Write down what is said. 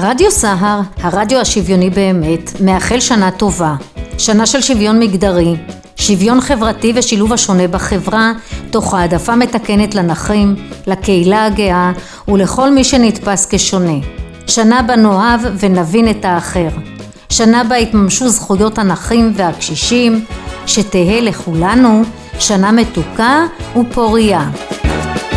רדיו סהר, הרדיו השוויוני באמת, מאחל שנה טובה. שנה של שוויון מגדרי, שוויון חברתי ושילוב השונה בחברה, תוך העדפה מתקנת לנכים, לקהילה הגאה ולכל מי שנתפס כשונה. שנה בה נאהב ונבין את האחר. שנה בה התממשו זכויות הנכים והקשישים, שתהא לכולנו שנה מתוקה ופוריה.